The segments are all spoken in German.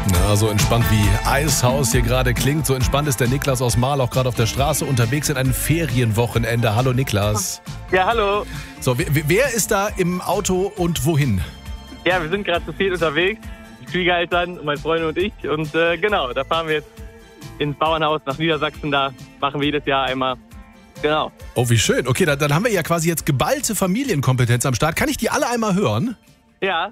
Na, so entspannt wie Eishaus hier gerade klingt, so entspannt ist der Niklas aus Marl auch gerade auf der Straße unterwegs in einem Ferienwochenende. Hallo Niklas. Ja, hallo. So, wer ist da im Auto und wohin? Ja, wir sind gerade zu viel unterwegs. Die Schwiegereltern, meine Freunde und ich. Und genau, da fahren wir jetzt ins Bauernhaus nach Niedersachsen. Da machen wir jedes Jahr einmal. Genau. Oh, wie schön. Okay, dann haben wir ja quasi jetzt geballte Familienkompetenz am Start. Kann ich die alle einmal hören? Ja.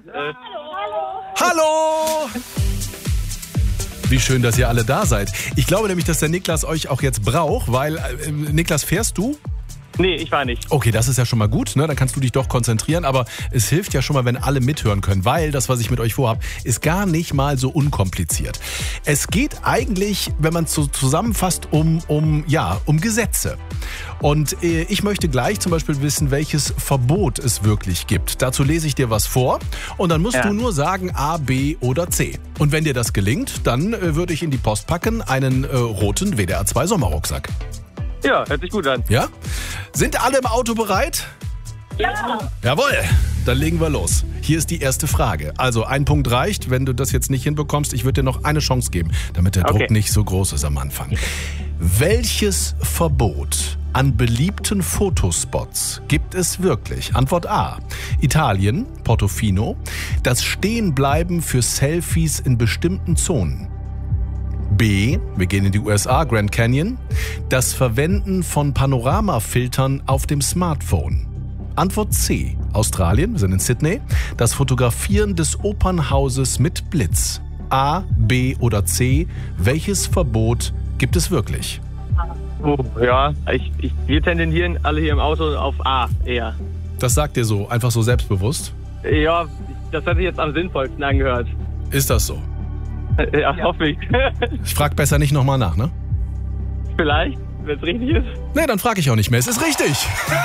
Hallo! Wie schön, dass ihr alle da seid. Ich glaube nämlich, dass der Niklas euch auch jetzt braucht, weil, Niklas, fährst du? Nee, ich war nicht. Okay, das ist ja schon mal gut, ne? Dann kannst du dich doch konzentrieren, aber es hilft ja schon mal, wenn alle mithören können, weil das, was ich mit euch vorhabe, ist gar nicht mal so unkompliziert. Es geht eigentlich, wenn man es so zusammenfasst, um Gesetze. Und ich möchte gleich zum Beispiel wissen, welches Verbot es wirklich gibt. Dazu lese ich dir was vor und dann musst du nur sagen A, B oder C. Und wenn dir das gelingt, dann würde ich in die Post packen einen roten WDR 2 Sommerrucksack. Ja, hört sich gut an. Ja? Sind alle im Auto bereit? Ja. Jawohl, dann legen wir los. Hier ist die erste Frage. Also ein Punkt reicht, wenn du das jetzt nicht hinbekommst. Ich würde dir noch eine Chance geben, damit der Druck nicht so groß ist am Anfang. Welches Verbot an beliebten Fotospots gibt es wirklich? Antwort A. Italien, Portofino. Das Stehenbleiben für Selfies in bestimmten Zonen. B. Wir gehen in die USA, Grand Canyon. Das Verwenden von Panoramafiltern auf dem Smartphone. Antwort C. Australien, wir sind in Sydney. Das Fotografieren des Opernhauses mit Blitz. A, B oder C. Welches Verbot gibt es wirklich? Ja, wir tendieren alle hier im Auto auf A eher. Das sagt ihr so, einfach so selbstbewusst? Ja, das hat sich jetzt am sinnvollsten angehört. Ist das so? Ja, hoffe ich. Ich frage besser nicht nochmal nach, ne? Vielleicht, wenn es richtig ist. Nee, dann frage ich auch nicht mehr. Es ist richtig.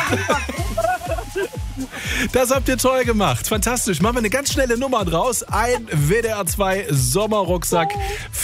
Das habt ihr toll gemacht. Fantastisch. Machen wir eine ganz schnelle Nummer draus. Ein WDR 2 Sommerrucksack.